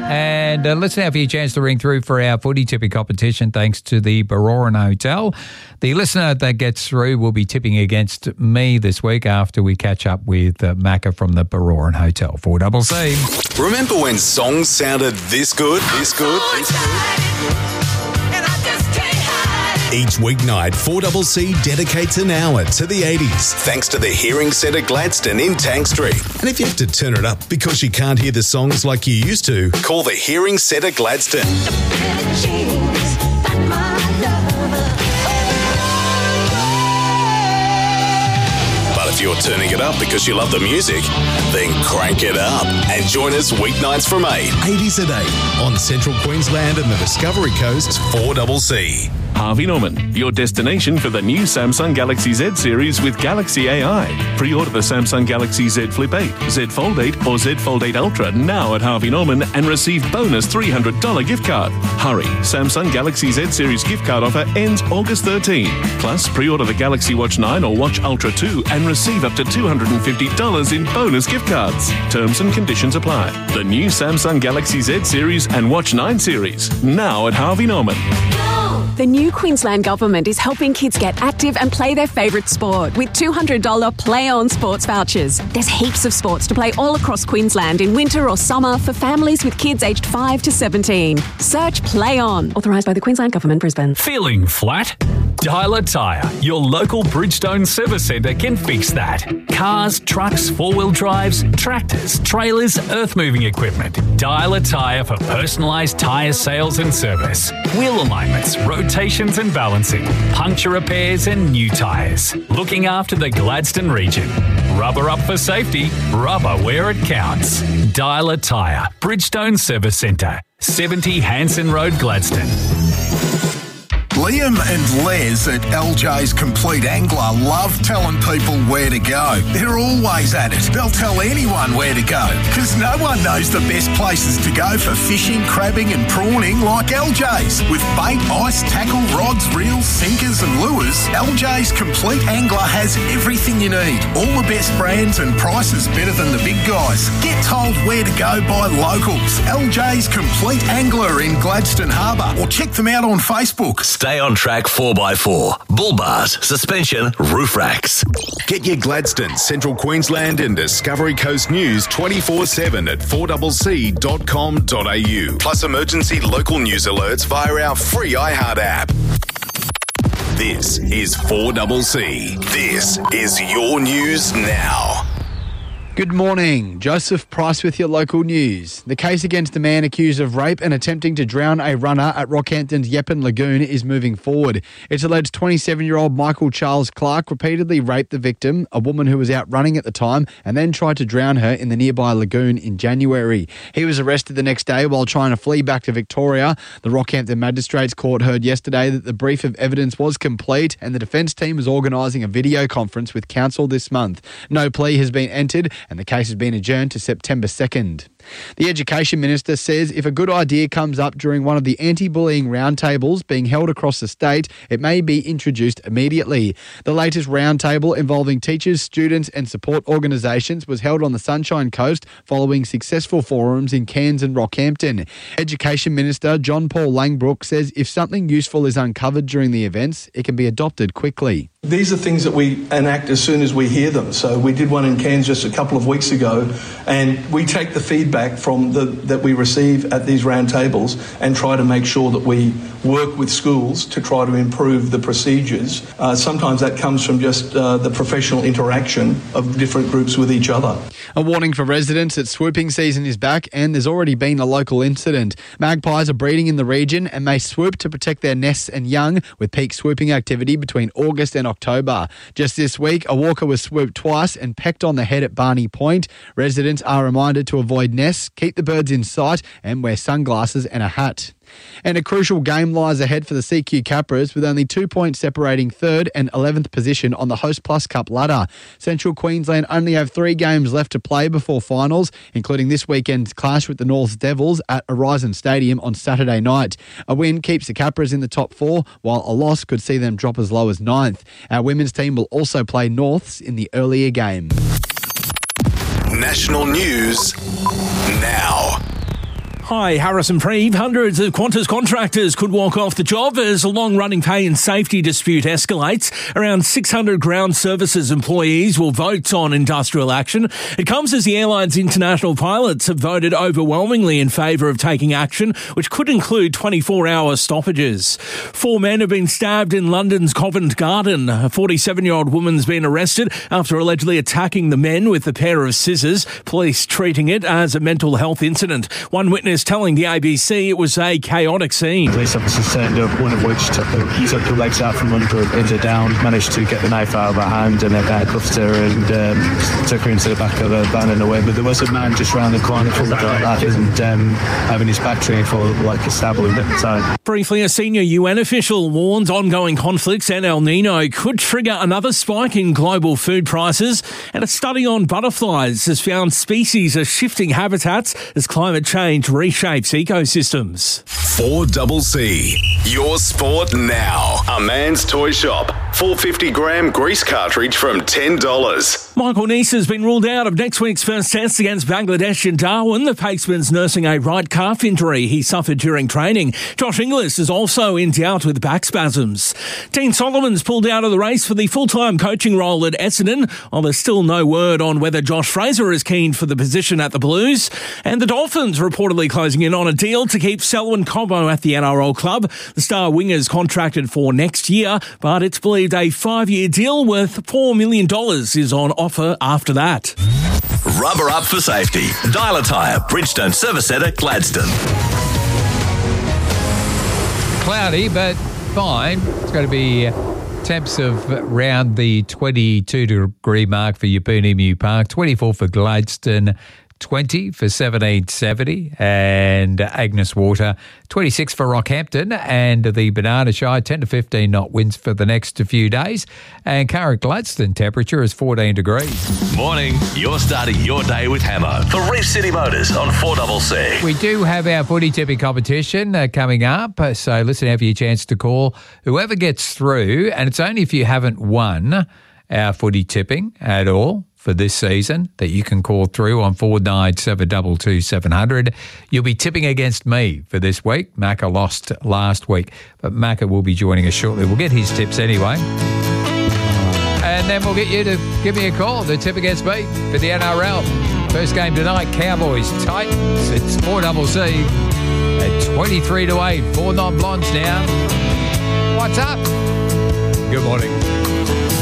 And listen out for your chance to ring through for our footy tipping competition thanks to the Baroran Hotel. The listener that gets through will be tipping against me this week after we catch up with Macca from the Baroran Hotel. 4CC. Remember when songs sounded this good? Each weeknight, 4CC dedicates an hour to the 80s, thanks to the Hearing Centre Gladstone in Tank Street. And if you have to turn it up because you can't hear the songs like you used to, call the Hearing Centre Gladstone. But if you're turning it up because you love the music, then crank it up and join us weeknights from 8, 80s at 8 on Central Queensland and the Discovery Coast's 4CC. Harvey Norman, your destination for the new Samsung Galaxy Z series with Galaxy AI. Pre-order the Samsung Galaxy Z Flip 8, Z Fold 8 or Z Fold 8 Ultra now at Harvey Norman and receive bonus $300 gift card. Hurry, Samsung Galaxy Z series gift card offer ends August 13. Plus, pre-order the Galaxy Watch 9 or Watch Ultra 2 and receive up to $250 in bonus gift cards. Terms and conditions apply. The new Samsung Galaxy Z series and Watch 9 series now at Harvey Norman. The new Queensland Government is helping kids get active and play their favourite sport with $200 Play On sports vouchers. There's heaps of sports to play all across Queensland in winter or summer for families with kids aged 5 to 17. Search Play On. Authorised by the Queensland Government, Brisbane. Feeling flat? Dialer Tyre, your local Bridgestone service centre can fix that. Cars, trucks, four-wheel drives, tractors, trailers, earth-moving equipment. Dialer Tyre for personalised tyre sales and service. Wheel alignments, rotations and balancing, puncture repairs and new tyres. Looking after the Gladstone region. Rubber up for safety, rubber where it counts. Dialer Tyre, Bridgestone Service Centre, 70 Hanson Road, Gladstone. Liam and Les at LJ's Complete Angler love telling people where to go. They're always at it. They'll tell anyone where to go because no one knows the best places to go for fishing, crabbing and prawning like LJ's. With bait, ice, tackle, rods, reels, sinkers and lures, LJ's Complete Angler has everything you need. All the best brands and prices better than the big guys. Get told where to go by locals. LJ's Complete Angler in Gladstone Harbour or check them out on Facebook. Stay on track 4x4, bull bars, suspension, roof racks. Get your Gladstone, Central Queensland and Discovery Coast news 24/7 at 4CC.com.au. Plus emergency local news alerts via our free iHeart app. This is 4CC. This is your news now. Good morning. Joseph Price with your local news. The case against the man accused of rape and attempting to drown a runner at Rockhampton's Yeppen Lagoon is moving forward. It's alleged 27-year-old Michael Charles Clark repeatedly raped the victim, a woman who was out running at the time, and then tried to drown her in the nearby lagoon in January. He was arrested the next day while trying to flee back to Victoria. The Rockhampton Magistrates Court heard yesterday that the brief of evidence was complete and the defence team was organising a video conference with counsel this month. No plea has been entered and the case has been adjourned to September 2nd. The Education Minister says if a good idea comes up during one of the anti-bullying roundtables being held across the state, it may be introduced immediately. The latest roundtable involving teachers, students and support organisations was held on the Sunshine Coast following successful forums in Cairns and Rockhampton. Education Minister John Paul Langbrook says if something useful is uncovered during the events, it can be adopted quickly. These are things that we enact as soon as we hear them. So we did one in Cairns just a couple of weeks ago, and we take the feedback from that we receive at these roundtables and try to make sure that we work with schools to try to improve the procedures. Sometimes that comes from just the professional interaction of different groups with each other. A warning for residents that swooping season is back and there's already been a local incident. Magpies are breeding in the region and may swoop to protect their nests and young, with peak swooping activity between August and October. Just this week, a walker was swooped twice and pecked on the head at Barney Point. Residents are reminded to avoid nests, keep the birds in sight and wear sunglasses and a hat. And a crucial game lies ahead for the CQ Capras with only 2 points separating 3rd and 11th position on the Host Plus Cup ladder. Central Queensland only have 3 games left to play before finals, including this weekend's clash with the North Devils at Horizon Stadium on Saturday night. A win keeps the Capras in the top 4, while a loss could see them drop as low as 9th. Our women's team will also play Norths in the earlier game. National news now. Hi, Harrison Preeve. Hundreds of Qantas contractors could walk off the job as a long-running pay and safety dispute escalates. Around 600 ground services employees will vote on industrial action. It comes as the airline's international pilots have voted overwhelmingly in favour of taking action, which could include 24-hour stoppages. 4 men have been stabbed in London's Covent Garden. A 47-year-old woman's been arrested after allegedly attacking the men with a pair of scissors, police treating it as a mental health incident. One witness telling the ABC it was a chaotic scene. Police officers turned up, one of which took the legs out from under her, pinned her down, managed to get the knife out of her hand and then cuffed her and took her into the back of a van and away. But there was a man just round the corner from that and having his back trained for like a stab wound at the time. Briefly, a senior UN official warns ongoing conflicts and El Nino could trigger another spike in global food prices, and a study on butterflies has found species are shifting habitats as climate change reshapes ecosystems. 4CC. Your sport now. A man's toy shop. 450-gram grease cartridge from $10. Michael Neese has been ruled out of next week's first test against Bangladesh in Darwin. The paceman's nursing a right calf injury he suffered during training. Josh Inglis is also in doubt with back spasms. Dean Solomon's pulled out of the race for the full-time coaching role at Essendon, while there's still no word on whether Josh Fraser is keen for the position at the Blues. And the Dolphins reportedly closing in on a deal to keep Selwyn Cobbo at the NRL club. The star winger's contracted for next year, but it's believed a 5-year deal worth $4 million is on offer after that. Rubber up for safety. Dial a Tyre, Bridgestone Service Centre, Gladstone. Cloudy, but fine. It's going to be temps of around the 22-degree mark for Yabunimu Park, 24 for Gladstone, 20 for 1770 and Agnes Water, 26 for Rockhampton and the Banana Shire, 10 to 15 knot winds for the next few days. And current Gladstone temperature is 14 degrees. Morning, you're starting your day with Hammer for Reef City Motors on 4CC. We do have our footy tipping competition coming up, so listen out for your chance to call whoever gets through, and it's only if you haven't won our footy tipping at all for this season that you can call through on 4972 700. You'll be tipping against me for this week. Macca lost last week, but Macca will be joining us shortly. We'll get his tips anyway. And then we'll get you to give me a call to tip against me for the NRL. First game tonight, Cowboys Titans. It's 4CC at 23-8. 4 non-blondes now. What's up? Good morning.